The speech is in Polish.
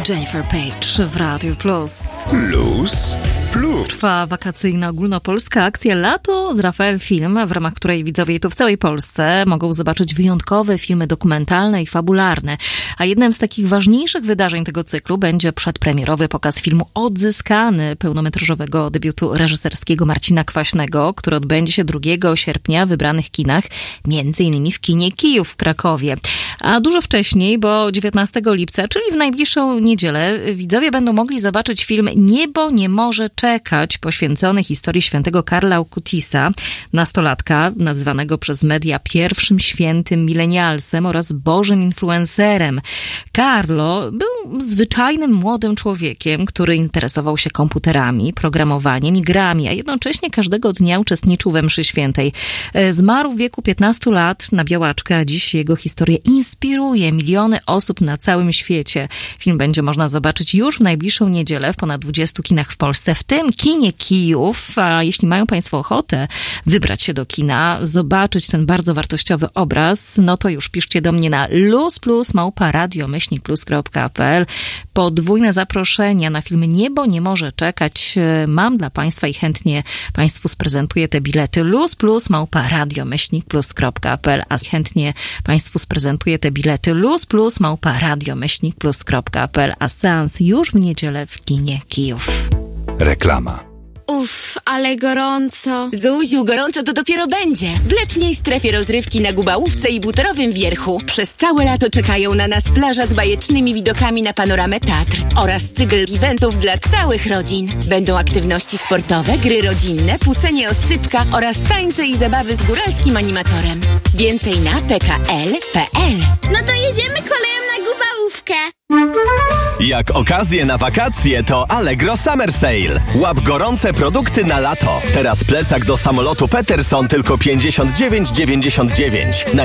Jennifer Page w Radio Plus. Plus. Trwa wakacyjna ogólnopolska akcja Lato z Rafael Film, w ramach której widzowie tu w całej Polsce mogą zobaczyć wyjątkowe filmy dokumentalne i fabularne. A jednym z takich ważniejszych wydarzeń tego cyklu będzie przedpremierowy pokaz filmu Odzyskany, pełnometrażowego debiutu reżyserskiego Marcina Kwaśnego, który odbędzie się 2 sierpnia w wybranych kinach, m.in. w kinie Kijów w Krakowie. A dużo wcześniej, bo 19 lipca, czyli w najbliższą niedzielę, widzowie będą mogli zobaczyć film Niebo nie może czekać, poświęcony historii świętego Karla Aukutisa, nastolatka nazywanego przez media pierwszym świętym milenialsem oraz bożym influencerem. Carlo był zwyczajnym młodym człowiekiem, który interesował się komputerami, programowaniem i grami, a jednocześnie każdego dnia uczestniczył we mszy świętej. Zmarł w wieku 15 lat na białaczkę, a dziś jego historię inspiruje miliony osób na całym świecie. Film będzie można zobaczyć już w najbliższą niedzielę w ponad 20 kinach w Polsce, w tym kinie Kijów. A jeśli mają Państwo ochotę wybrać się do kina, zobaczyć ten bardzo wartościowy obraz, no to już piszcie do mnie na luzplus@radio-plus.pl. Podwójne zaproszenia na film Niebo nie może czekać mam dla Państwa i chętnie Państwu sprezentuję te bilety. luzplus@radio-plus.pl, a chętnie Państwu sprezentuję te bilety. luzplus@radio-plus.pl, a seans już w niedzielę w kinie Kijów. Reklama. Uff, ale gorąco. Zuziu, gorąco to dopiero będzie. W letniej strefie rozrywki na Gubałówce i Butorowym Wierchu przez całe lato czekają na nas plaża z bajecznymi widokami na panoramę Tatr oraz cykl eventów dla całych rodzin. Będą aktywności sportowe, gry rodzinne, płócenie oscypka oraz tańce i zabawy z góralskim animatorem. Więcej na pkl.pl. No to jedziemy koleją na Gubałówkę. Jak okazję na wakacje, to Allegro Summer Sale. Łap gorące produkty na lato. Teraz plecak do samolotu Peterson tylko 59,99.